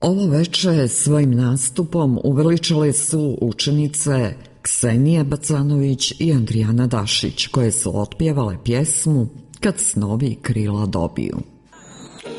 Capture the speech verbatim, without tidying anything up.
Ovo veče svojim nastupom uveličale su učenice Ksenija Bacanović i Andrijana Dašić, koje su otpjevale pjesmu Kad snovi krila dobiju.